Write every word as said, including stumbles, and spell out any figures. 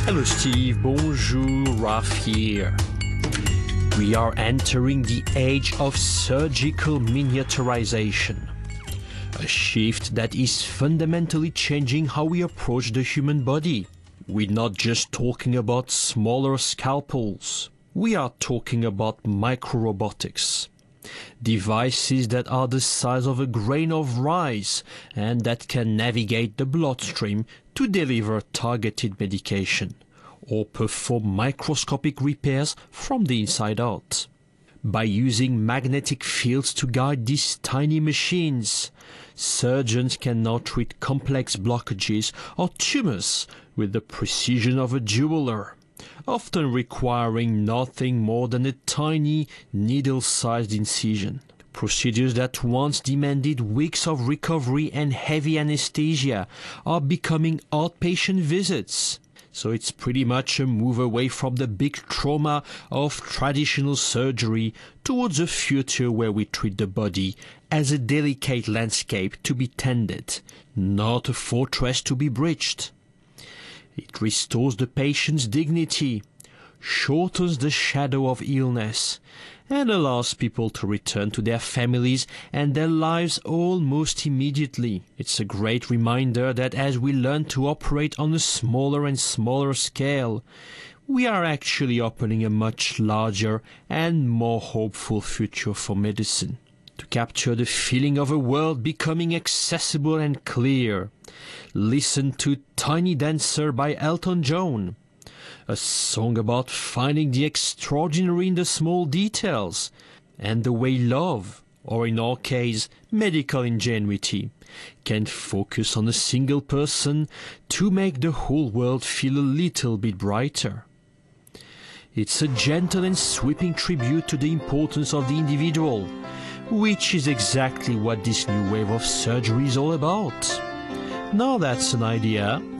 Hello Steve, bonjour, Raf here. We are entering the age of surgical miniaturization, a shift that is fundamentally changing how we approach the human body. We're not just talking about smaller scalpels, we are talking about microrobotics. Devices that are the size of a grain of rice and that can navigate the bloodstream to deliver targeted medication or perform microscopic repairs from the inside out. By using magnetic fields to guide these tiny machines, surgeons can now treat complex blockages or tumors with the precision of a jeweler, often requiring nothing more than a tiny needle-sized incision. Procedures that once demanded weeks of recovery and heavy anesthesia are becoming outpatient visits. So it's pretty much a move away from the big trauma of traditional surgery towards a future where we treat the body as a delicate landscape to be tended, not a fortress to be breached. It restores the patient's dignity, shortens the shadow of illness, and allows people to return to their families and their lives almost immediately. It's a great reminder that as we learn to operate on a smaller and smaller scale, we are actually opening a much larger and more hopeful future for medicine. To capture the feeling of a world becoming accessible and clear, listen to Tiny Dancer by Elton John, a song about finding the extraordinary in the small details and the way love, or in our case, medical ingenuity, can focus on a single person to make the whole world feel a little bit brighter. It's a gentle and sweeping tribute to the importance of the individual, which is exactly what this new wave of surgery is all about. Now that's an idea.